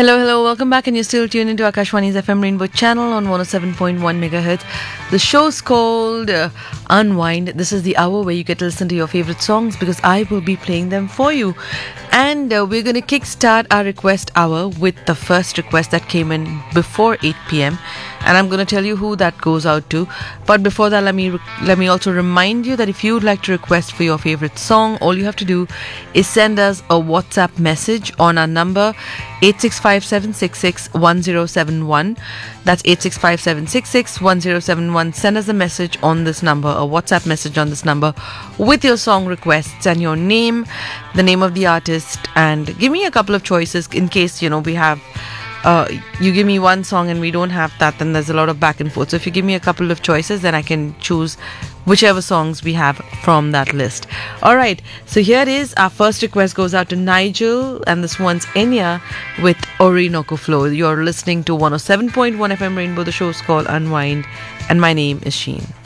Hello. Welcome back, and you're still tuned into Akashwani's FM Rainbow channel on 107.1 megahertz. The show's called Unwind. This is the hour where you get to listen to your favorite songs because I will be playing them for you. And we're going to kickstart our request hour with the first request that came in before 8 p.m. And I'm going to tell you who that goes out to. But before that, let me also remind you that if you'd like to request for your favorite song, all you have to do is send us a WhatsApp message on our number 865-766-1071. That's 865-766-1071. Send us a message on this number, a WhatsApp message on this number with your song requests and your name, the name of the artist, and give me a couple of choices in case, we have you give me one song and we don't have that, then there's a lot of back and forth. So if you give me a couple of choices, then I can choose whichever songs we have from that list. Alright, so here it is. Our first request goes out to Nigel, and this one's Enya with Orinoco Flow. You're listening to 107.1 FM Rainbow. The show's called Unwind, and my name is Sheen.